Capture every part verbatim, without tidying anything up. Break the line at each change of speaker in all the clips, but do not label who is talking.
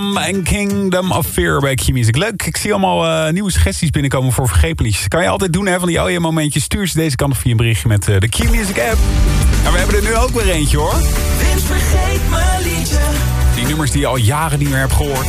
Sam en Kingdom of Fear bij Q-Music. Leuk, ik zie allemaal uh, nieuwe suggesties binnenkomen voor vergeten liedjes. Kan je altijd doen, hè, van die oh ja momentjes. Stuur ze deze kant of via een berichtje met uh, de Q-Music app. En we hebben er nu ook weer eentje, hoor.
Vince, vergeet mijn liedje.
Die nummers die je al jaren niet meer hebt gehoord.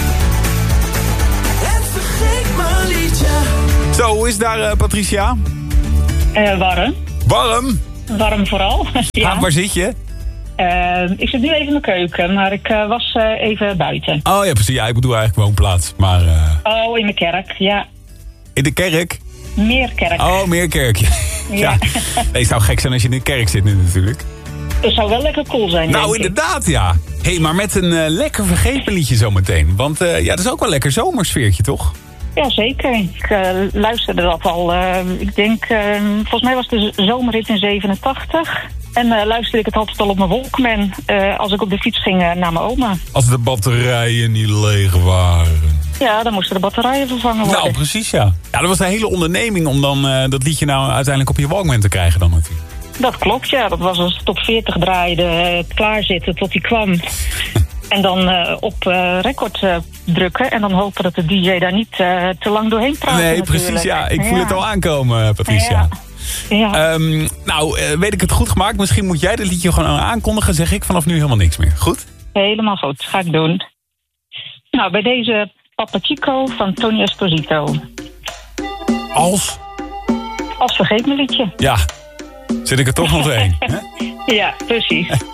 En vergeet mijn liedje.
Zo, hoe is het daar, uh, Patricia?
Uh, warm.
Warm?
Warm vooral, ja.
Ah, waar zit je?
Uh, ik zit nu even in mijn keuken, maar ik uh, was uh, even buiten.
Oh ja, precies. Ja, ik bedoel eigenlijk woonplaats. Maar, uh...
Oh, in mijn kerk, ja.
In de kerk?
Meerkerk.
Oh, Meerkerk. Ja.
Ja.
Nee, het zou gek zijn als je in de kerk zit nu natuurlijk.
Het zou wel lekker cool zijn,
Nou,
denk ik.
inderdaad, ja. Hé, hey, maar met een uh, lekker vergeten liedje zometeen. Want uh, ja, dat is ook wel een lekker zomersfeertje, toch?
Ja, zeker. Ik uh, luisterde dat al. Uh, ik denk, uh, volgens mij was de zomerrit in zevenentachtig. En uh, luisterde ik het altijd al op mijn Walkman. Uh, als ik op de fiets ging uh, naar mijn oma.
Als de batterijen niet leeg waren.
Ja, dan moesten de batterijen vervangen worden.
Nou, precies, ja. Ja, dat was een hele onderneming om dan uh, dat liedje nou uiteindelijk op je Walkman te krijgen dan natuurlijk.
Dat klopt, ja. Dat was als het top veertig draaide, uh, klaarzitten tot die kwam. En dan uh, op uh, record uh, drukken. En dan hopen dat de D J daar niet uh, te lang doorheen praat.
Nee,
natuurlijk.
precies, ja. Ik voel
ja.
het al aankomen, Patricia.
Ja. Ja.
Um, nou, uh, weet ik het goed gemaakt? Misschien moet jij dit liedje gewoon aankondigen. Zeg ik vanaf nu helemaal niks meer. Goed?
Helemaal goed, ga ik doen. Nou, bij deze Papa Chico van Tony Esposito.
Als?
Als vergeet me liedje.
Ja, zit ik er toch nog één.
Ja, precies.